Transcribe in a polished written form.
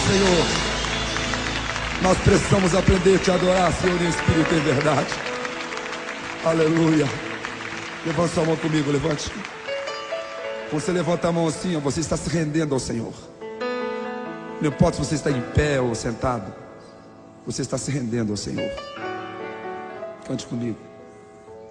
Senhor. Nós precisamos aprender a te adorar, Senhor, em espírito e em verdade. Aleluia. Levante sua mão comigo, levante. Você levanta a mão assim, ó, você está se rendendo ao Senhor. Não importa se você está em pé ou sentado, você está se rendendo ao Senhor. Cante comigo.